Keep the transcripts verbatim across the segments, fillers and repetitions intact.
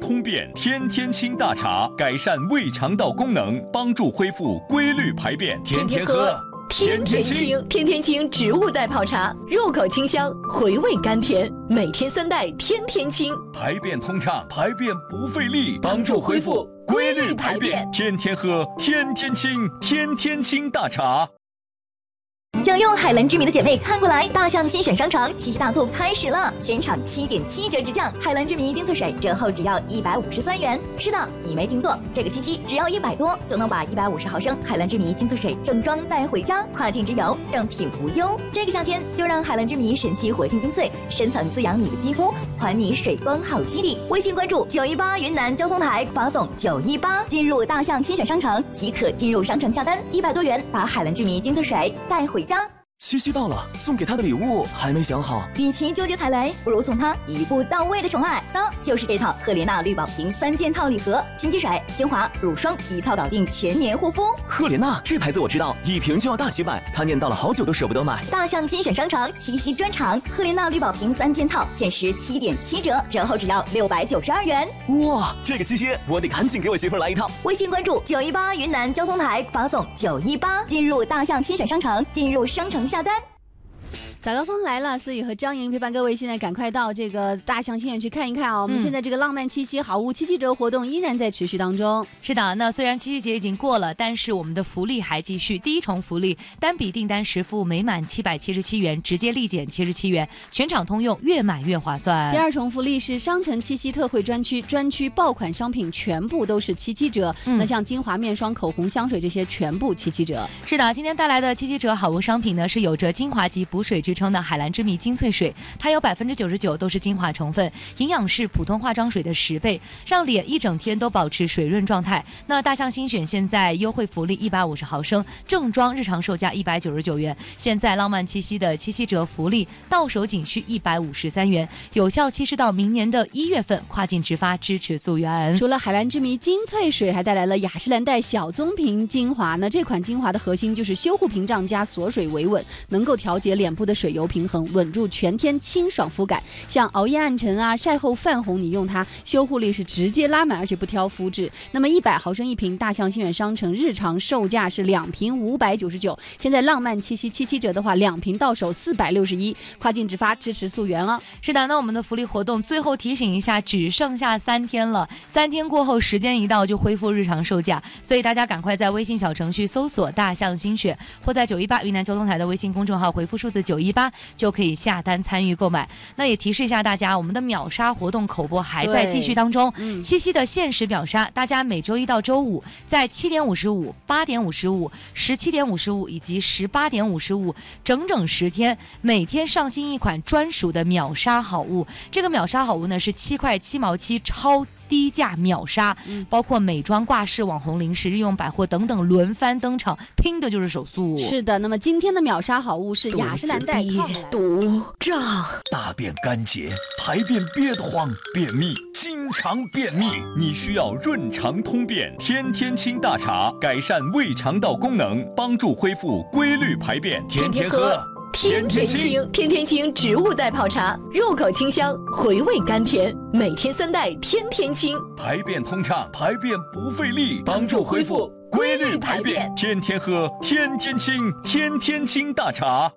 通便，天天清大茶，改善胃肠道功能，帮助恢复规律排便。 天天喝，天天清。天天清植物代泡茶，入口清香，回味甘甜。每天三袋，天天清， 排便通畅，排便不费力，帮助恢复规律排便。天天喝，天天清，天天清大茶。 想用海蓝之谜的姐妹看过来，大象新选商城七夕大促开始了，全场七点七折直降，海蓝之谜精粹水折后只要一百五十三元。是的，你没听错，这个七夕只要一百多就能把一百五十毫升海蓝之谜精粹水正装带回家，跨境直邮，正品无忧。这个夏天就让海蓝之谜神奇活性精粹深层滋养你的肌肤，还你水光好肌理。微信关注九一八云南交通台，发送九一八进入大象新选商城即可进入商城下单，一百多元把海蓝之谜精粹水带回家。 七夕到了，送给他的礼物还没想好。 与其纠结踩雷，不如送他一步到位的宠爱。那就是这套赫莲娜绿宝瓶三件套礼盒，新机水、精华、乳霜一套搞定全年护肤。 赫莲娜这牌子我知道，一瓶就要大几百，他念叨了好久都舍不得买。 大象新选商城七夕专场，赫莲娜绿宝瓶三件套限时七点七折，折后只要六百九十二元。 哇，这个七夕我得赶紧给我媳妇来一套。 微信关注九一八云南交通台，发送九一八进入大象新选商城，进入商城下单。 早高峰来了，思雨和张莹陪伴各位，现在赶快到这个大象新园去看一看啊、哦！我们现在这个浪漫七夕好物七七折活动依然在持续当中。 是的，那虽然七夕节已经过了，但是我们的福利还继续。第一重福利，单笔订单实付每满七百七十七元，直接立减七十七元，全场通用，越买越划算。 第二重福利是商城七夕特惠专区，专区爆款商品全部都是七七折。嗯、那像精华、面霜、口红、香水这些全部七七折。 是的，今天带来的七七折好物商品呢，是有着精华级补水之称的海蓝之谜精粹水，它有百分之九十九都是精华成分，营养是普通化妆水的十倍，让脸一整天都保持水润状态。那大象新选现在优惠福利一百五十毫升，正装日常售价一百九十九元，现在浪漫七夕的七夕折福利到手仅需一百五十三元，有效期是到明年的一月份，跨境直发，支持溯源。 除了海蓝之谜精粹水，还带来了雅诗兰黛小棕瓶精华。那这款精华的核心就是修护屏障加锁水维稳，能够调节脸部的水油平衡，稳住全天清爽肤感。像熬夜暗沉啊、晒后泛红，你用它修护力是直接拉满，而且不挑肤质。那么一百毫升一瓶，大象新源商城日常售价是两瓶五百九十九，现在浪漫七夕七七折的话，两瓶到手四百六十一，跨境直发，支持溯源哦。 是的，那我们的福利活动最后提醒一下，只剩下三天了，三天过后时间一到就恢复日常售价，所以大家赶快在微信小程序搜索大象新选，或在九一八云南交通台的微信公众号回复数字九一八就可以下单参与购买。那也提示一下大家，我们的秒杀活动口播还在继续当中。嗯、七夕的限时秒杀，大家每周一到周五在七点五十五、八点五十五、十七点五十五以及十八点五十五，整整十天，每天上新一款专属的秒杀好物。这个秒杀好物呢是七块七毛七超低价秒杀，包括美妆、挂饰、网红零食、日用百货等等轮番登场，拼的就是手速。 是的，那么今天的秒杀好物是雅诗兰黛毒胀、 大便干结、排便憋得慌、便秘、经常便秘，你需要润肠通便天天清大茶，改善胃肠道功能，帮助恢复规律排便。天天喝。 天天清，天天清植物代泡茶，入口清香，回味甘甜。每天三袋，天天清， 排便通畅，排便不费力，帮助恢复规律排便。天天喝，天天清，天天清大茶。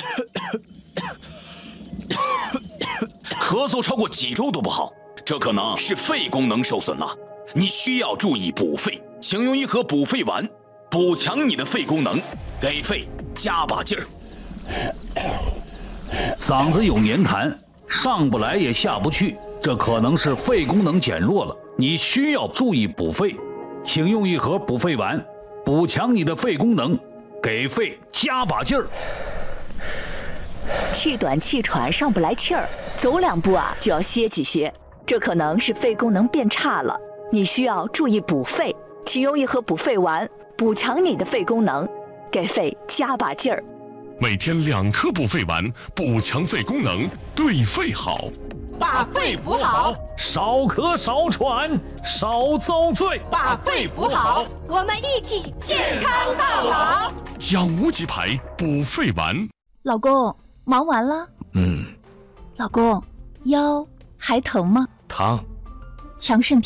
咳嗽超过几周都不好，这可能是肺功能受损了，你需要注意补肺，请用一盒补肺丸，补强你的肺功能，给肺加把劲儿。 嗓子有黏痰，上不来也下不去，这可能是肺功能减弱了，你需要注意补肺，请用一盒补肺丸，补强你的肺功能，给肺加把劲儿。 气短气喘上不来气儿，走两步啊就要歇几歇，这可能是肺功能变差了，你需要注意补肺，请用一盒补肺丸，补强你的肺功能，给肺加把劲儿。 每天两颗补肺丸，补强肺功能，对肺好。 把肺补好， 少咳少喘，少遭罪。 把肺补好，我们一起健康到老。 养无极牌补肺丸。 老公，忙完了？ 嗯。 老公，腰还疼吗？ 疼。 强肾